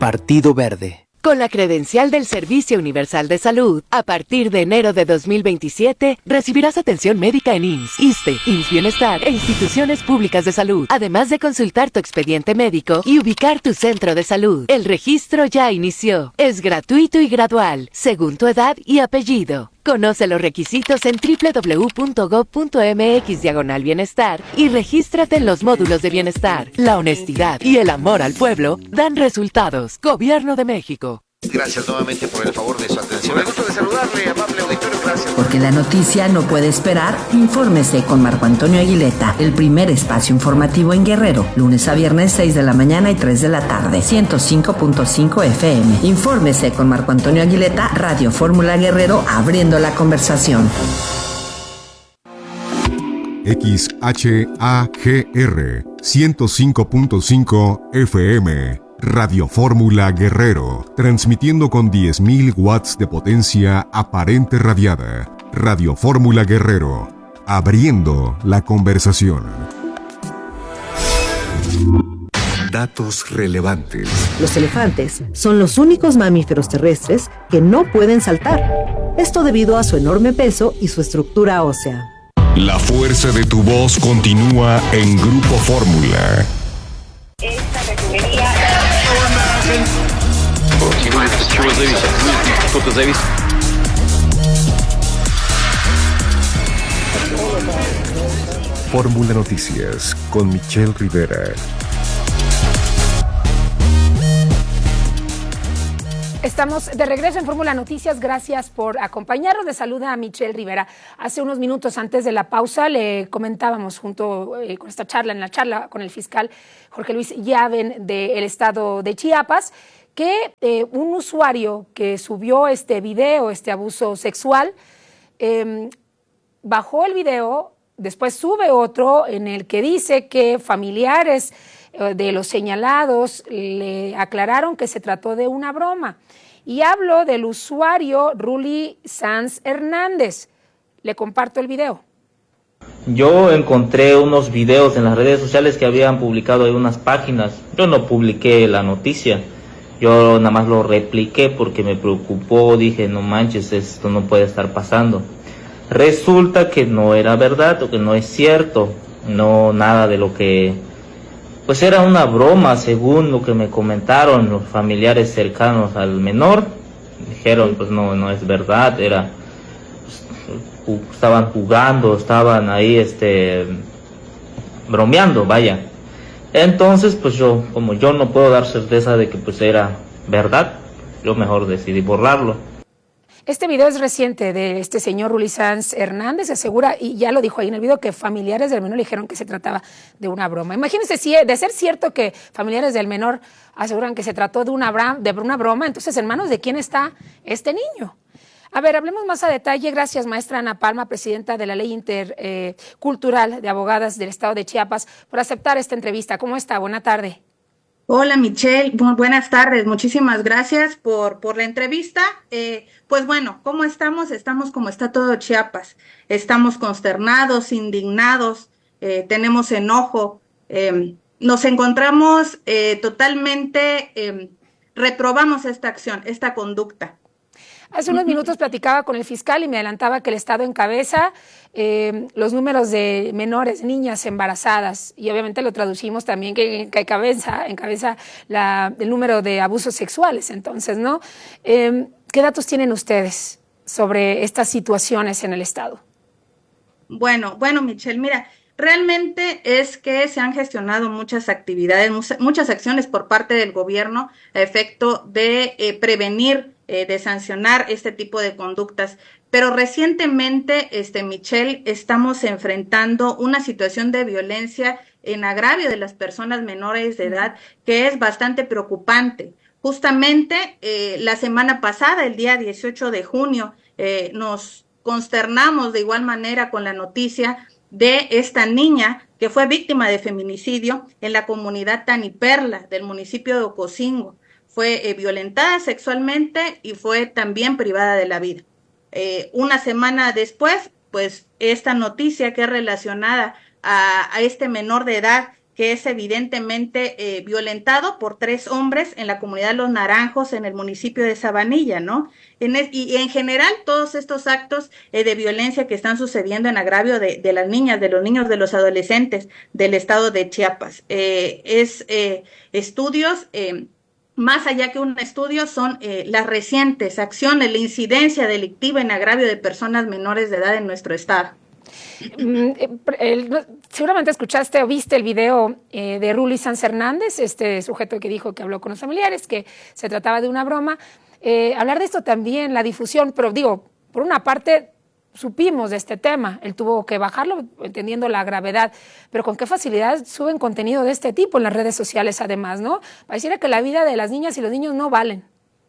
Partido Verde. Con la credencial del Servicio Universal de Salud, a partir de enero de 2027, recibirás atención médica en IMSS, ISSSTE, IMSS Bienestar e instituciones públicas de salud, además de consultar tu expediente médico y ubicar tu centro de salud. El registro ya inició. Es gratuito y gradual, según tu edad y apellido. Conoce los requisitos en www.gov.mx/bienestar y regístrate en los módulos de bienestar. La honestidad y el amor al pueblo dan resultados. Gobierno de México. Gracias nuevamente por el favor de su atención. Me gusta de saludarle, amable auditorio. Gracias. Porque la noticia no puede esperar, infórmese con Marco Antonio Aguileta, el primer espacio informativo en Guerrero, lunes a viernes 6 de la mañana y 3 de la tarde, 105.5 FM. Infórmese con Marco Antonio Aguileta, Radio Fórmula Guerrero, abriendo la conversación. XHAGR 105.5 FM. Radio Fórmula Guerrero, transmitiendo con 10.000 watts de potencia aparente radiada. Radio Fórmula Guerrero, abriendo la conversación. Datos relevantes. Los elefantes son los únicos mamíferos terrestres que no pueden saltar. Esto debido a su enorme peso y su estructura ósea. La fuerza de tu voz continúa en Grupo Fórmula. Esta refinería... Fórmula Noticias con Michelle Rivera. Estamos de regreso en Fórmula Noticias. Gracias por acompañarnos. Le saluda a Michelle Rivera. Hace unos minutos antes de la pausa le comentábamos junto con esta charla, en la charla con el fiscal Jorge Luis Llaven del estado de Chiapas, que un usuario que subió este video, este abuso sexual, bajó el video, después sube otro en el que dice que familiares de los señalados le aclararon que se trató de una broma. Y hablo del usuario Ruli Sanz Hernández. Le comparto el video. Yo encontré unos videos en las redes sociales que habían publicado en unas páginas. Yo no publiqué la noticia. Yo nada más lo repliqué porque me preocupó. Dije, no manches, esto no puede estar pasando. Resulta que no era verdad o que no es cierto. No, nada de lo que... Pues era una broma, según lo que me comentaron los familiares cercanos al menor. Dijeron, pues no es verdad, era... Pues, estaban jugando, estaban ahí, bromeando, vaya. Entonces, pues como yo no puedo dar certeza de que pues era verdad, yo mejor decidí borrarlo. Este video es reciente de este señor Ruli Sanz Hernández. Asegura, y ya lo dijo ahí en el video, que familiares del menor le dijeron que se trataba de una broma. Imagínense, si de ser cierto que familiares del menor aseguran que se trató de una broma, entonces ¿en manos de quién está este niño? A ver, hablemos más a detalle. Gracias, maestra Ana Palma, presidenta de la Ley Intercultural de Abogadas del Estado de Chiapas, por aceptar esta entrevista. ¿Cómo está? Buena tarde. Hola Michelle, buenas tardes, muchísimas gracias por la entrevista. Pues bueno, ¿cómo estamos? Estamos como está todo Chiapas, estamos consternados, indignados, tenemos enojo, nos encontramos totalmente, reprobamos esta acción, esta conducta. Hace unos minutos platicaba con el fiscal y me adelantaba que el Estado encabeza los números de menores, niñas embarazadas, y obviamente lo traducimos también que encabeza el número de abusos sexuales. Entonces, ¿no? ¿Qué datos tienen ustedes sobre estas situaciones en el Estado? Bueno, Michelle, mira, realmente es que se han gestionado muchas actividades, muchas acciones por parte del gobierno a efecto de prevenir, de sancionar este tipo de conductas. Pero recientemente, Michelle, estamos enfrentando una situación de violencia en agravio de las personas menores de edad que es bastante preocupante. Justamente la semana pasada, el día 18 de junio, nos consternamos de igual manera con la noticia de esta niña que fue víctima de feminicidio en la comunidad Taniperla del municipio de Ocosingo. Fue violentada sexualmente y fue también privada de la vida. Una semana después, pues esta noticia que es relacionada a este menor de edad que es evidentemente violentado por 3 hombres en la comunidad Los Naranjos, en el municipio de Sabanilla, ¿no? Y en general todos estos actos de violencia que están sucediendo en agravio de las niñas, de los niños, de los adolescentes del estado de Chiapas. Estudios, más allá que un estudio, son las recientes acciones, la incidencia delictiva en agravio de personas menores de edad en nuestro estado. Seguramente escuchaste o viste el video de Ruli Sanz Hernández, este sujeto que dijo que habló con los familiares, que se trataba de una broma. Hablar de esto también, la difusión, pero digo, por una parte supimos de este tema, él tuvo que bajarlo entendiendo la gravedad, pero con qué facilidad suben contenido de este tipo en las redes sociales además, ¿no? Pareciera que la vida de las niñas y los niños no valen.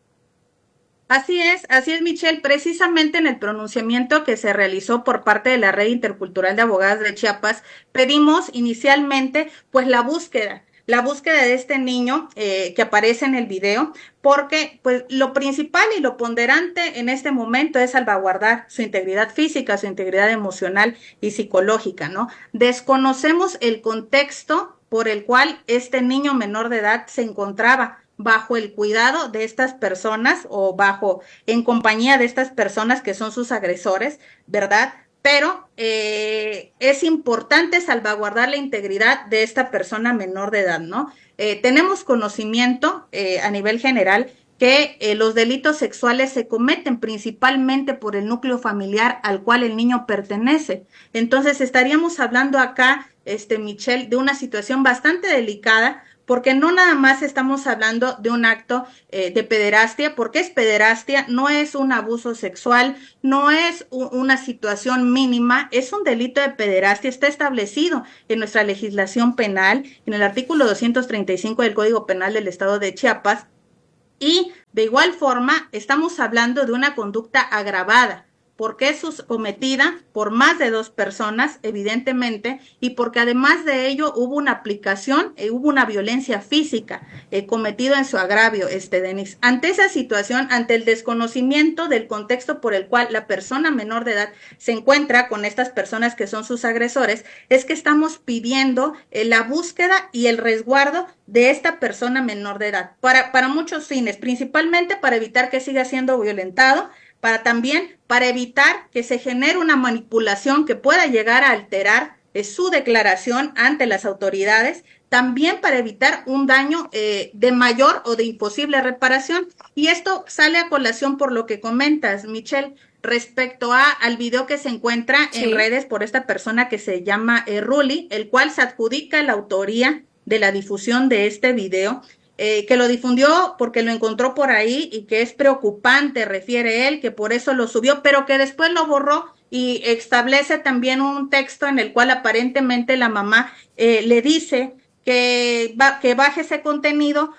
Así es, Michelle. Precisamente en el pronunciamiento que se realizó por parte de la Red Intercultural de Abogadas de Chiapas, pedimos inicialmente pues la búsqueda de este niño que aparece en el video, porque pues lo principal y lo ponderante en este momento es salvaguardar su integridad física, su integridad emocional y psicológica, ¿no? Desconocemos el contexto por el cual este niño menor de edad se encontraba bajo el cuidado de estas personas o en compañía de estas personas que son sus agresores, ¿verdad? Pero es importante salvaguardar la integridad de esta persona menor de edad, ¿no? Tenemos conocimiento a nivel general que los delitos sexuales se cometen principalmente por el núcleo familiar al cual el niño pertenece. Entonces estaríamos hablando acá, Michelle, de una situación bastante delicada, porque no nada más estamos hablando de un acto de pederastia, porque es pederastia, no es un abuso sexual, no es una situación mínima, es un delito de pederastia, está establecido en nuestra legislación penal, en el artículo 235 del Código Penal del Estado de Chiapas, y de igual forma estamos hablando de una conducta agravada, porque es cometida por más de 2 personas, evidentemente, y porque además de ello hubo una aplicación, hubo una violencia física cometida en su agravio, Denis. Ante esa situación, ante el desconocimiento del contexto por el cual la persona menor de edad se encuentra con estas personas que son sus agresores, es que estamos pidiendo la búsqueda y el resguardo de esta persona menor de edad, para muchos fines, principalmente para evitar que siga siendo violentado, para evitar que se genere una manipulación que pueda llegar a alterar su declaración ante las autoridades, también para evitar un daño de mayor o de imposible reparación. Y esto sale a colación por lo que comentas, Michelle, respecto al video que se encuentra en redes por esta persona que se llama Ruli, el cual se adjudica la autoría de la difusión de este video, que lo difundió porque lo encontró por ahí y que es preocupante, refiere él, que por eso lo subió, pero que después lo borró y establece también un texto en el cual aparentemente la mamá le dice que baje ese contenido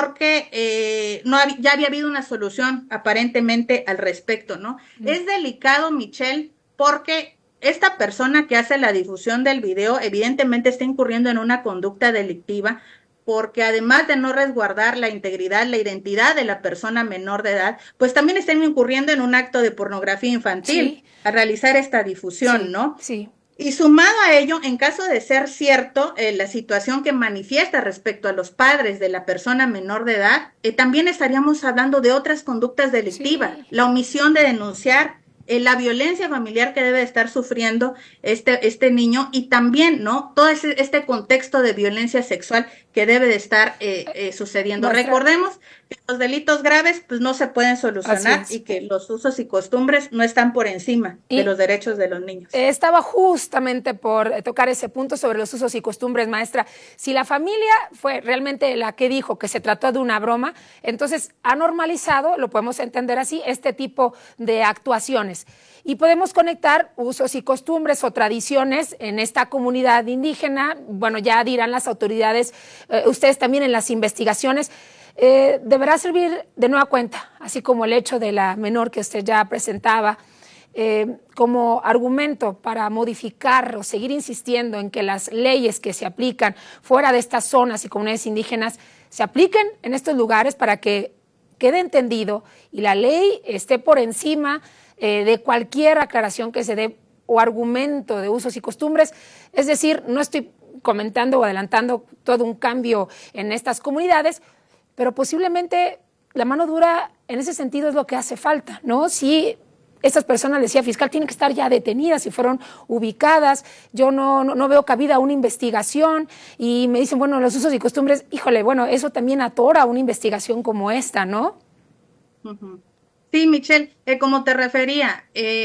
porque ya había habido una solución aparentemente al respecto, ¿no? Es delicado, Michelle, porque esta persona que hace la difusión del video evidentemente está incurriendo en una conducta delictiva, porque además de no resguardar la integridad, la identidad de la persona menor de edad, pues también están incurriendo en un acto de pornografía infantil al realizar esta difusión, ¿no? Sí. Y sumado a ello, en caso de ser cierto la situación que manifiesta respecto a los padres de la persona menor de edad, también estaríamos hablando de otras conductas delictivas, la omisión de denunciar, la violencia familiar que debe estar sufriendo este niño, y también, ¿no?, todo este contexto de violencia sexual que debe de estar sucediendo. Recordemos que los delitos graves pues no se pueden solucionar y que los usos y costumbres no están por encima de los derechos de los niños. Estaba justamente por tocar ese punto sobre los usos y costumbres, maestra. Si la familia fue realmente la que dijo que se trató de una broma, entonces ha normalizado, lo podemos entender así, este tipo de actuaciones. Y podemos conectar usos y costumbres o tradiciones en esta comunidad indígena. Bueno, ya dirán las autoridades, ustedes también en las investigaciones. Deberá servir de nueva cuenta, así como el hecho de la menor que usted ya presentaba, como argumento para modificar o seguir insistiendo en que las leyes que se aplican fuera de estas zonas y comunidades indígenas se apliquen en estos lugares para que quede entendido y la ley esté por encima de cualquier aclaración que se dé o argumento de usos y costumbres. Es decir, no estoy comentando o adelantando todo un cambio en estas comunidades, pero posiblemente la mano dura en ese sentido es lo que hace falta, ¿no? Si estas personas, decía fiscal, tienen que estar ya detenidas si fueron ubicadas. Yo no veo cabida a una investigación y me dicen, bueno, los usos y costumbres, híjole, bueno, eso también atora una investigación como esta, ¿no? Sí, Michelle, como te refería,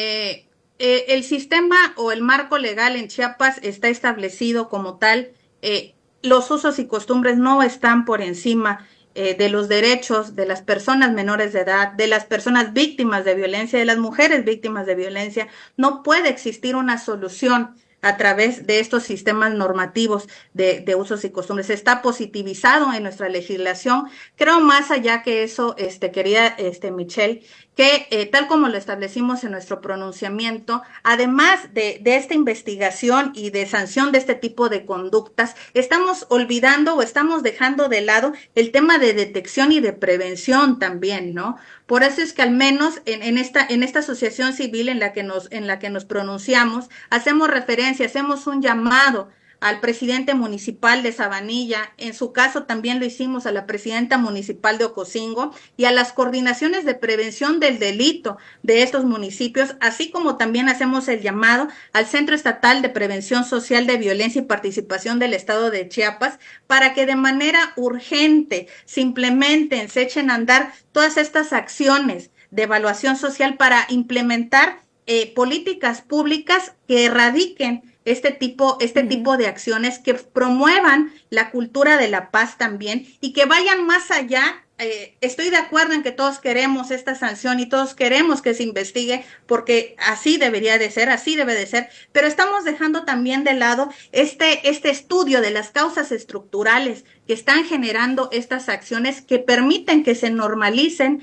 el sistema o el marco legal en Chiapas está establecido como tal. Los usos y costumbres no están por encima de los derechos de las personas menores de edad, de las personas víctimas de violencia, de las mujeres víctimas de violencia. No puede existir una solución a través de estos sistemas normativos de usos y costumbres. Está positivizado en nuestra legislación. Creo más allá que eso, querida Michelle, que tal como lo establecimos en nuestro pronunciamiento, además de esta investigación y de sanción de este tipo de conductas, estamos olvidando o estamos dejando de lado el tema de detección y de prevención también, ¿no? Por eso es que al menos en esta asociación civil en la que nos pronunciamos, hacemos referencia, hacemos un llamado al presidente municipal de Sabanilla, en su caso también lo hicimos a la presidenta municipal de Ocosingo y a las coordinaciones de prevención del delito de estos municipios, así como también hacemos el llamado al Centro Estatal de Prevención Social de Violencia y Participación del Estado de Chiapas para que de manera urgente se implementen, se echen a andar todas estas acciones de evaluación social para implementar políticas públicas que erradiquen este tipo de acciones, que promuevan la cultura de la paz también y que vayan más allá. Estoy de acuerdo en que todos queremos esta sanción y todos queremos que se investigue porque así debería de ser, así debe de ser, pero estamos dejando también de lado este estudio de las causas estructurales que están generando estas acciones que permiten que se normalicen